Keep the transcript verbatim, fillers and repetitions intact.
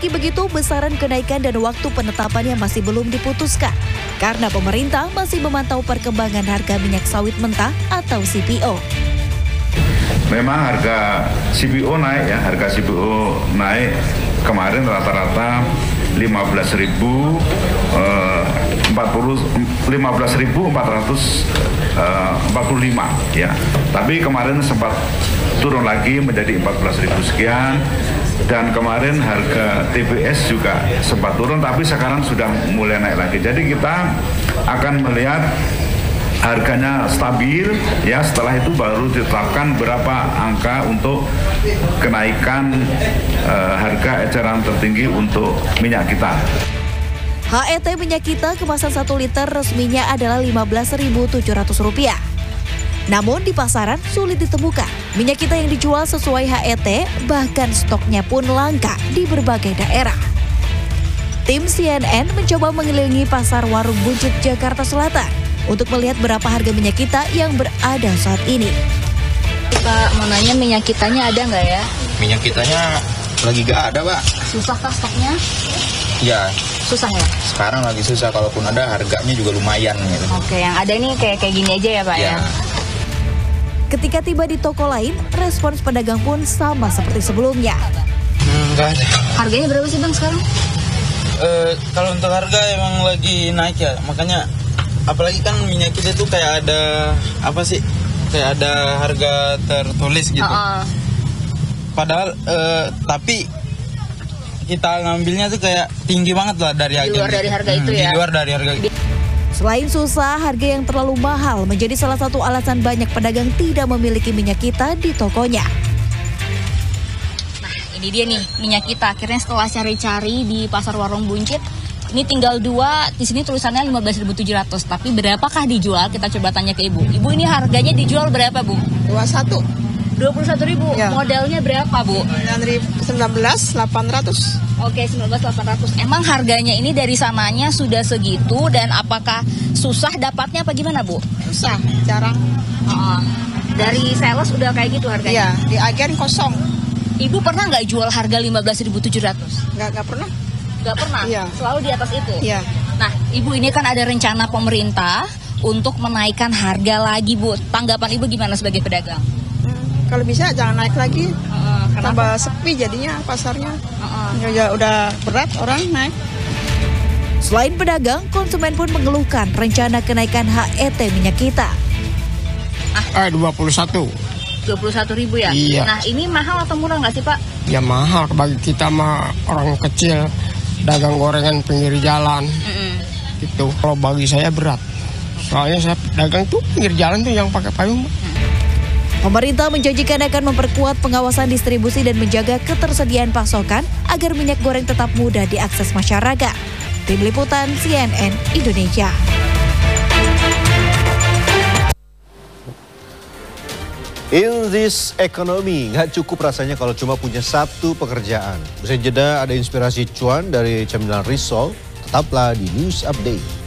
Meski begitu, besaran kenaikan dan waktu penetapannya masih belum diputuskan karena pemerintah masih memantau perkembangan harga minyak sawit mentah atau C P O. Memang harga C P O naik ya, harga C P O naik kemarin rata-rata lima belas ribu empat ratus empat puluh lima ya. Tapi kemarin sempat turun lagi menjadi empat belas ribu sekian. Dan kemarin harga T B S juga sempat turun, tapi sekarang sudah mulai naik lagi. Jadi kita akan melihat harganya stabil ya, setelah itu baru ditetapkan berapa angka untuk kenaikan uh, harga eceran tertinggi untuk minyak kita. H E T minyak kita kemasan satu liter resminya adalah lima belas ribu tujuh ratus rupiah. Namun di pasaran sulit ditemukan minyak kita yang dijual sesuai H E T, bahkan stoknya pun langka di berbagai daerah. Tim C N N mencoba mengelilingi pasar Warung Buncit, Jakarta Selatan untuk melihat berapa harga minyak kita yang berada saat ini. Pak, mau nanya minyak kitanya ada nggak ya? Minyak kitanya lagi gak ada, Pak. Susah kah stoknya? Ya. Susah ya? Sekarang lagi susah, kalaupun ada harganya juga lumayan gitu. Oke, yang ada ini kayak kayak gini aja ya, Pak ya? Ya. Ketika tiba di toko lain, respons pedagang pun sama seperti sebelumnya. Enggak ada. Harganya berapa sih Bang sekarang? Uh, kalau untuk harga emang lagi naik ya, makanya apalagi kan minyak kita tuh kayak ada apa sih? Kayak ada harga tertulis gitu. Uh-uh. Padahal uh, tapi kita ngambilnya tuh kayak tinggi banget lah dari harga. Di luar dari harga hmm, itu ya. Di luar dari harga itu. Selain susah, harga yang terlalu mahal menjadi salah satu alasan banyak pedagang tidak memiliki minyak kita di tokonya. Nah, ini dia nih minyak kita. Akhirnya setelah cari-cari di pasar Warung Buncit, ini tinggal dua. Di sini tulisannya lima belas ribu tujuh ratus. Tapi berapakah dijual? Kita coba tanya ke Ibu. Ibu, ini harganya dijual berapa, Bu? dua puluh satu. dua puluh satu ribu. Ya. Modalnya berapa, Bu? sembilan belas delapan ratus. Oke, sembilan belas delapan ratus. Emang harganya ini dari sananya sudah segitu, dan apakah susah dapatnya apa gimana, Bu? Susah, jarang. Uh, dari sales udah kayak gitu harganya? Iya, di agen kosong. Ibu pernah nggak jual harga lima belas ribu tujuh ratus? Nggak, nggak pernah. Nggak pernah? Iya. Selalu di atas itu? Iya. Nah, Ibu, ini kan ada rencana pemerintah untuk menaikkan harga lagi, Bu. Tanggapan Ibu gimana sebagai pedagang? Hmm, kalau bisa jangan naik lagi. Uh, Tambah sepi jadinya pasarnya. Uh-uh. Ya, udah berat orang naik. Selain pedagang, konsumen pun mengeluhkan rencana kenaikan H E T minyak kita. Ah, dua puluh satu. dua puluh satu ribu ya? Iya. Nah, ini mahal atau murah nggak sih, Pak? Ya mahal bagi kita mah orang kecil, dagang gorengan pinggir jalan. Mm-mm. Gitu. Kalau bagi saya berat. Soalnya saya dagang tuh pinggir jalan tuh yang pakai payung. Pemerintah menjanjikan akan memperkuat pengawasan distribusi dan menjaga ketersediaan pasokan agar minyak goreng tetap mudah diakses masyarakat. Tim Liputan C N N Indonesia. In this economy, nggak cukup rasanya kalau cuma punya satu pekerjaan. Usai jeda ada inspirasi cuan dari cemilan risol. Tetaplah di News Update.